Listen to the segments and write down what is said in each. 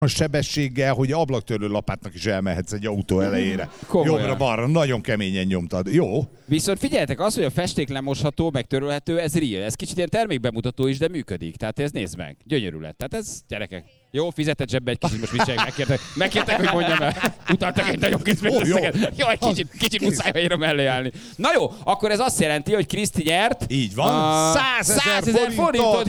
sebességgel, hogy ablaktörlő lapátnak is elmehetsz egy autó elejére. Jobbra-balra, nagyon keményen nyomtad. Jó. Viszont figyeljetek, az, hogy a festék lemosható, meg törölhető, ez real. Ez kicsit ilyen termékbemutató is, de működik. Tehát ez nézd meg. Gyönyörű lett. Tehát ez, gyerekek. Jó, fizetett zsebbe egy kicsit, most mit csinálják, megkértek, hogy mondjam el. Utaltak egy nagyon kis pénzösszeget. Jó, egy kicsit muszáj, hogy mellé állni. Na jó, akkor ez azt jelenti, hogy Kriszti nyert. Így van. 100 000 forintot.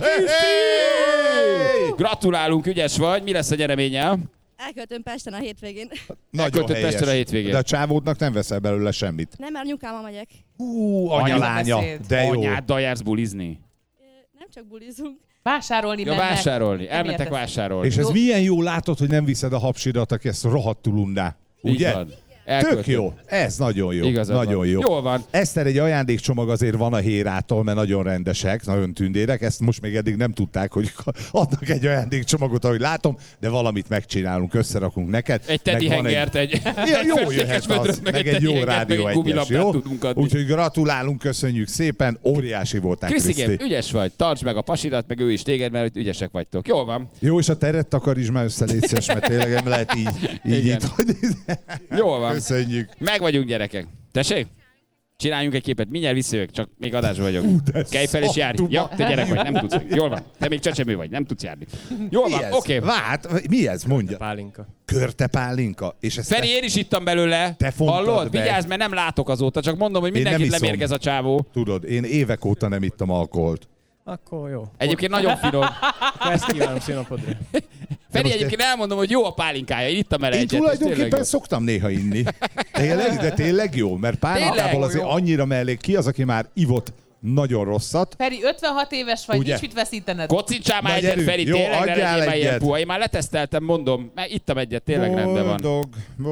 Gratulálunk, ügyes vagy. Mi lesz a nyereménye? Elköltöm Pesten a hétvégén. Nagyon helyes. Pesten a hétvégén. De a csávódnak nem veszel belőle semmit. Nem, mert anyukámmal megyek. Anyalánya. De jó. Anyáddal jársz bulizni? Nem csak bulizunk. Vásárolni mennek. Vásárolni. Elmentek vásárolni. És ez milyen jó látod, hogy nem viszed a hapsidat, aki ezt rohadtul unná. Ugye? Tök jó. Ez nagyon jó. Igazad nagyon van. jó. Jól van. Eszter, egy ajándékcsomag azért van a Hérától, mert nagyon rendesek, nagyon tündérek. Ezt most még eddig nem tudták, hogy adnak egy ajándékcsomagot, ahogy látom, de valamit megcsinálunk, összerakunk neked. Egy teddy hengert, egy jó jöhet az, meg egy jó rádió egyes, jó? Úgyhogy gratulálunk, köszönjük szépen, óriási voltál, Kriszti. Ügyes vagy, tartsd meg a pasidat, meg ő is téged, mert ügyesek vagytok. Jól van. Jó, és a teret takaríts már össze, légy szíves, mert tényleg nem lehet így. Jól van. Köszönjük. Meg vagyunk, gyerekek. Tessék? Csináljunk egy képet. Mindjárt visszajövök, csak még adásban vagyok. Kelj fel és járj. Ja, te gyerek vagy, nem tudsz. Jól van. Te még csecsemő vagy, nem tudsz járni. Jól van, oké. Várj, mi ez? Mondja. Pálinka. Körte pálinka. És ezt Feri, én is ittam belőle. Te hallod? Vigyázz, mert nem látok azóta. Csak mondom, hogy mindenkit lemérgez a csávó. Tudod, én évek óta nem ittam alkoholt. Akkor jó. Egyébként nagyon finom. Ezt kívánom színapodra. Feri, egyébként elmondom, hogy jó a pálinkája. Én ittam el egyet. Én tulajdonképpen szoktam néha inni. De tényleg jó, mert pálinkából azért annyira mellék. Ki az, aki már ivott nagyon rosszat? Feri, 56 éves vagy, ugye? nincs mit veszítened. Kocincsál már egyet, Feri, jó, tényleg ne legyél már ilyen puha. Én már leteszteltem, mondom, mert ittam egyet, tényleg rendben van.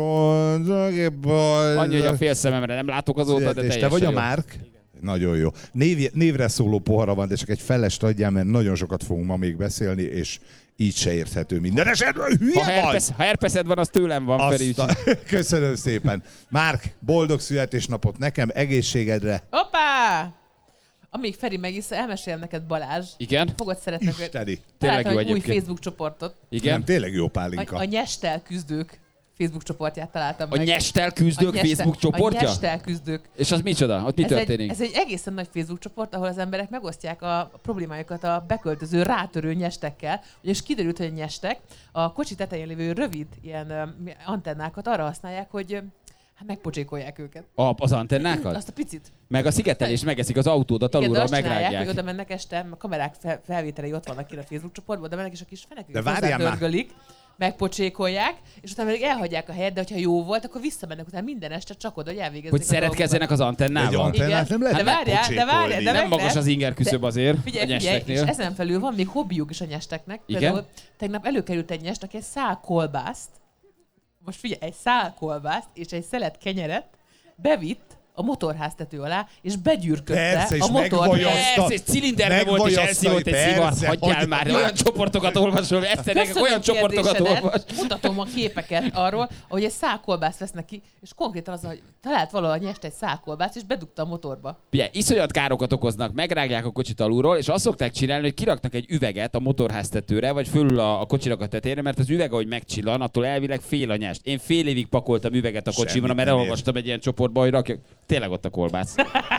Boldog. Annyi, hogy a fél szememre nem látok azóta, de teljesen te vagy a jó. Márk? Nagyon jó. Névre szóló pohara van, de csak egy felest adjál, mert nagyon sokat fogunk ma még beszélni, és így se érthető minden esetben. Ha herpeszed van, az tőlem van, Feri. Köszönöm szépen. Márk, boldog születésnapot nekem, egészségedre. Hoppá! Amíg Feri megisz, elmesél neked Balázs. Igen? Fogod szeretni, hogy tényleg találtam jó egy új egyébként. Facebook csoportot. Igen? Nem, tényleg jó pálinka. A nyestel küzdők Facebook csoportját találtam meg. A nyestel küzdők Facebook csoportja? A nyestel küzdők. És az micsoda? Ott mi történik? Ez egy egészen nagy Facebook csoport, ahol az emberek megosztják a problémájukat a beköltöző, rátörő nyestekkel. És kiderült, hogy a nyestek a kocsi tetején lévő rövid ilyen antennákat arra használják, hogy megpocsékolják őket. Az antennákat? Azt a picit. Meg a szigetelés megeszik az autódat alulról, megrágják. Hogy oda mennek este, a kamerák felvételei ott vannak ki a Facebook csoportban, de mennek és a kis feneküket hozzátörgölik, megpocsékolják, és utána pedig elhagyják a helyet, de hogyha jó volt, akkor visszamennek utána minden este csak oda, hogy elvégezzék. Hogy szeretkezzenek az antennával? Egy antennát nem lehet de nem magas az inger küszöb azért a nyesteknél. És ezen felül van még hobbiuk is a nyesteknek. Például tegnap előkerült egy nyest, aki egy szál kolbászt, most figyelj, egy szál kolbászt és egy szelet kenyeret bevitt a motorháztető alá, és begyűrködte a motorháztető. Persze, és cilinderbe volt, és elszívott egy szivat. Hagyjál már, olyan csoportokat olvasol, Eszternek, olyan csoportokat olvas. Mutatom a képeket arról, hogy egy szál kolbászt vesznek ki, és konkrétan az, hogy talált valahol nyest egy szál kolbászt, és bedugta a motorba. Ugye, iszonyat károkat okoznak, megrágják a kocsit alulról, és azt szokták csinálni, hogy kiraknak egy üveget a motorháztetőre, vagy fölül a kocsinak a tetejére, mert az üveg, ahogy megcsillan, attól elvileg fél a nyest. Én fél évig pakoltam üveget a kocsimra, mert elolvastam egy ilyen csoportba, hogy rakjak. Tényleg ott a kolbász.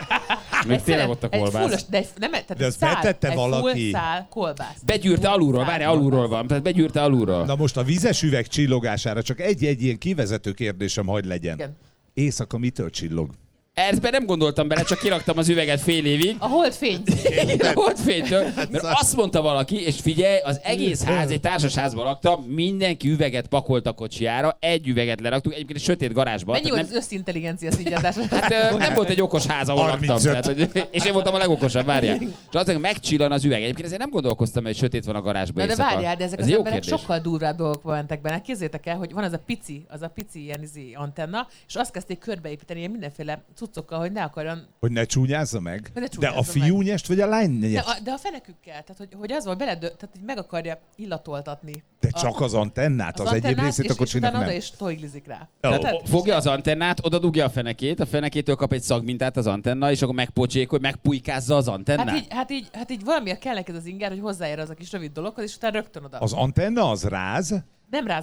Még tényleg ott a kolbász. De ezt betette valaki. Full szál kolbász. Begyűrte alulról, várj, alulról van. Tehát begyűrte alulról. Na most a vizes üveg csillogására csak egy ilyen kivezető kérdésem hadd legyen. Igen. Éjszaka mitől csillog? Ezben nem gondoltam bele, csak kiraktam az üveget fél évig. A holdfény. A holdfénytől. Mert azt mondta valaki, és figyelj, az egész ház, egy társasházban laktam, mindenki üveget pakolt a kocsijára, egy üveget leraktuk, egyébként egy sötét garázsban. Mennyi volt az összintelligencia szígyázás? Hát nem volt egy okos ház, ahol laktam. Tehát, és én voltam a legokosabb, várjál. És azt mondja, megcsillan az üveg. Egyébként ezért nem gondolkoztam, hogy sötét van a garázsban. De várjál, de ezek az emberek kérdés. sokkal durvább dolgok mentek benne. Képzeljétek el, hogy van az a pici ilyen antenna, és azt kezdték körbeépíteni ilyen mindenféle cuccokkal, hogy ne akarjon... Hogy ne csúnyázza meg? Ne csúnyázza de a fiú nyest, vagy a lány nyest? De a fenekükkel, tehát hogy az van, tehát hogy meg akarja illatoltatni. De csak az antennát, az egyéb részét a kocsinak nem. És oda is toiglizik rá. Fogja az antennát, oda dugja a fenekétől kap egy szagmintát az antenna, és akkor megpocsékol, megpulykázza az antennát. Hát így valamiért kell neked az inger, hogy hozzáér az a kis rövid dologhoz, és utána rögtön oda. Az antenna az ráz, Nem